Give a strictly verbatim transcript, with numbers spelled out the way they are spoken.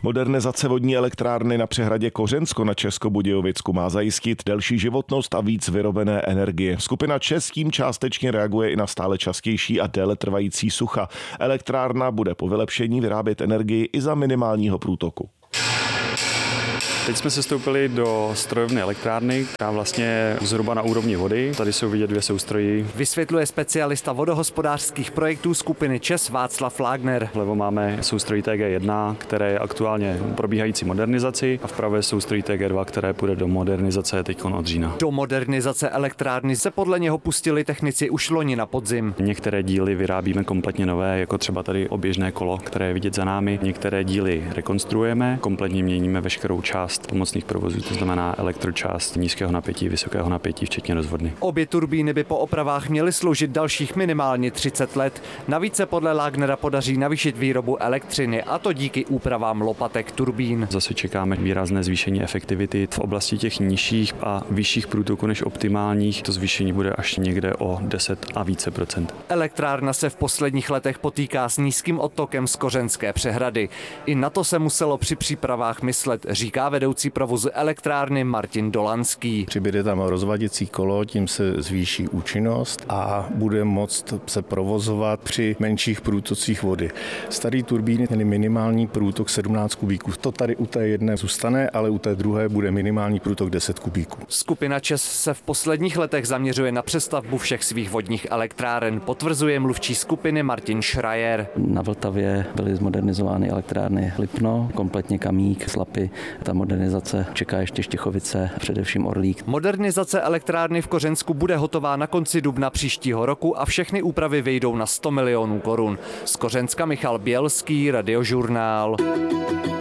Modernizace vodní elektrárny na přehradě Kořensko na Českobudějovicku má zajistit delší životnost a víc vyrobené energie. Skupina ČEZ tím částečně reaguje i na stále častější a déle trvající sucha. Elektrárna bude po vylepšení vyrábět energii i za minimálního průtoku. Teď jsme se stoupili do strojovny elektrárny, která vlastně je zhruba na úrovni vody. Tady jsou vidět dvě soustrojí. Vysvětluje specialista vodohospodářských projektů skupiny ČEZ Václav Lágner. Vlevo máme soustrojí T G jedna, které je aktuálně probíhající modernizaci, a vpravo je soustrojí T G dva, které půjde do modernizace teď od října. Do modernizace elektrárny se podle něho pustili technici už loni na podzim. Některé díly vyrábíme kompletně nové, jako třeba tady oběžné kolo, které je vidět za námi. Některé díly rekonstruujeme, kompletně měníme veškerou část pomocných provozů, to znamená elektročást nízkého napětí, vysokého napětí, včetně rozvodny. Obě turbíny by po opravách měly sloužit dalších minimálně třicet let. Navíc se podle Lágnera podaří navýšit výrobu elektřiny, a to díky úpravám lopatek turbín. Zase čekáme výrazné zvýšení efektivity v oblasti těch nižších a vyšších průtoků než optimálních. To zvýšení bude až někde o deset a více procent. Elektrárna se v posledních letech potýká s nízkým odtokem z Kořenské přehrady. I na to se muselo při přípravách myslet, říká vedoucí provozu elektrárny Martin Dolanský. Přibude tam rozvaděcí kolo, tím se zvýší účinnost a bude moct se provozovat při menších průtocích vody. Starý turbíny měly minimální průtok sedmnáct kubíků. To tady u té jedné zůstane, ale u té druhé bude minimální průtok deset kubíků. Skupina ČEZ se v posledních letech zaměřuje na přestavbu všech svých vodních elektráren, potvrzuje mluvčí skupiny Martin Schreier. Na Vltavě byly zmodernizovány elektrárny Lipno, kompletně Kamík, Slapy. Ta modernizace čeká ještě Štěchovice, především Orlík. Modernizace elektrárny v Kořensku bude hotová na konci dubna příštího roku a všechny úpravy vyjdou na sto milionů korun. Z Kořenska Michal Bělský, Radiožurnál.